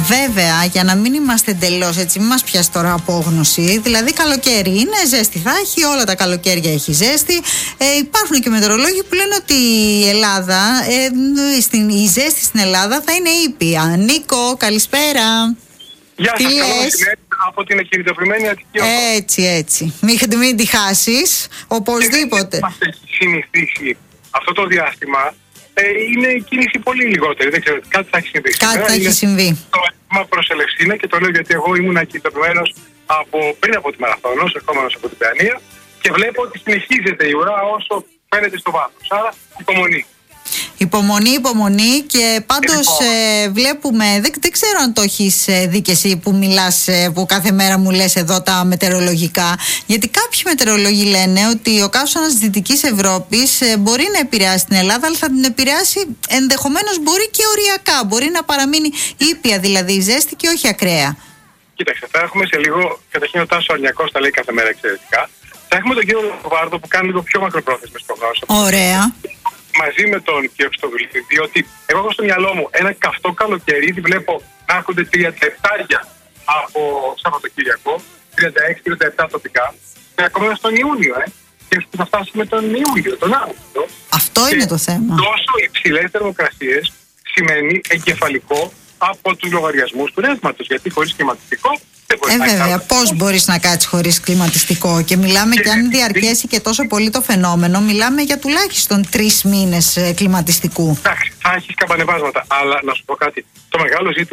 Βέβαια, για να μην είμαστε εντελώς έτσι, μην μας πιάσει τώρα απόγνωση. Δηλαδή, καλοκαίρι είναι, ζέστη θα έχει, όλα τα καλοκαίρια έχει ζέστη. Υπάρχουν και μετεωρολόγοι που λένε ότι η Ελλάδα, η ζέστη στην Ελλάδα θα είναι ήπια. Νίκο, καλησπέρα. Γεια σας, καλό μεσημέρι από την εκκινητοποιημένη Αττική Οδό. Έτσι. Μην τη χάσεις, οπωσδήποτε. Μας έχει συνηθίσει αυτό το διάστημα. Είναι η κίνηση πολύ λιγότερη. Δεν ξέρω, κάτι θα έχει συμβεί. Κάτι θα έχει συμβεί. Το αίσθημα προς Ελευσίνα, και το λέω γιατί εγώ ήμουν εκκινητοποιημένος πριν από τη Μαραθώνος, ερχόμενος από την Παιανία, και βλέπω ότι συνεχίζεται η ουρά όσο φαίνεται στο βάθος. Άρα, υπομονή. Υπομονή και πάντως βλέπουμε, δεν ξέρω αν το έχεις δει και εσύ που μιλάς, που κάθε μέρα μου λες εδώ τα μετεωρολογικά, γιατί κάποιοι μετεωρολόγοι λένε ότι ο καύσωνας της Δυτικής Ευρώπης μπορεί να επηρεάσει την Ελλάδα, αλλά θα την επηρεάσει ενδεχομένως μπορεί και οριακά, μπορεί να παραμείνει ήπια δηλαδή η ζέστη και όχι ακραία. Κοίταξε, θα έχουμε σε λίγο, καταρχήν ο Τάσος Αρνιακός τα λέει κάθε μέρα εξαιρετικά. Θα έχουμε τον κύριο Λοβάρδο που κάνει λίγο πιο μακροπρόθεσμες προγνώσεις. Ωραία. Μαζί με τον κύριο Χρυστοδουλίδη, διότι εγώ έχω στο μυαλό μου ένα καυτό καλοκαίρι, βλέπω να έρχονται 37 από Σαββατοκύριακο, 36-37 τοπικά, και ακόμα στον Ιούνιο, και θα φτάσουμε τον Ιούλιο, τον Αύγουστο. Αυτό είναι το θέμα. Τόσο υψηλές θερμοκρασίες σημαίνει εγκεφαλικό από τους λογαριασμούς του ρεύματος, γιατί χωρίς κλιματιστικό δεν μπορεί να κάνει. Βέβαια, πώς μπορείς να κάτσεις χωρίς κλιματιστικό, και μιλάμε και αν διαρκέσει και τόσο πολύ το φαινόμενο, μιλάμε για τουλάχιστον 3 μήνες κλιματιστικού. Εντάξει, θα έχεις καμπανεβάσματα, αλλά να σου πω κάτι. Το μεγάλο ζήτημα